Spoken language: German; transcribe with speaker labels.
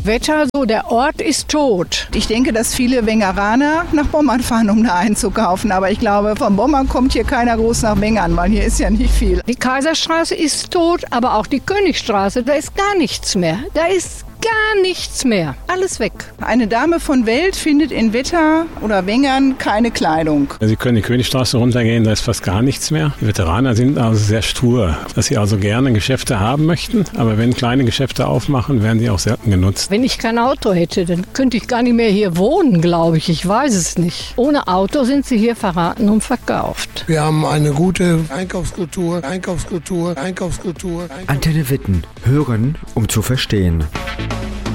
Speaker 1: Wetter, so der Ort ist tot.
Speaker 2: Ich denke, dass viele Wengeraner nach Bommern fahren, um da einzukaufen. Aber ich glaube, von Bommern kommt hier keiner groß nach Wengern, weil hier ist ja nicht viel.
Speaker 1: Die Kaiserstraße ist tot, aber auch die Königstraße, da ist gar nichts mehr. Da ist gar nichts mehr. Alles weg.
Speaker 2: Eine Dame von Welt findet in Wetter oder Wengern keine Kleidung.
Speaker 3: Sie können die Königstraße runtergehen, da ist fast gar nichts mehr. Die Veteraner sind also sehr stur, dass sie also gerne Geschäfte haben möchten. Aber wenn kleine Geschäfte aufmachen, werden sie auch selten genutzt.
Speaker 1: Wenn ich kein Auto hätte, dann könnte ich gar nicht mehr hier wohnen, glaube ich. Ich weiß es nicht. Ohne Auto sind sie hier verraten und verkauft.
Speaker 4: Wir haben eine gute Einkaufskultur.
Speaker 5: Antenne Witten. Hören, um zu verstehen.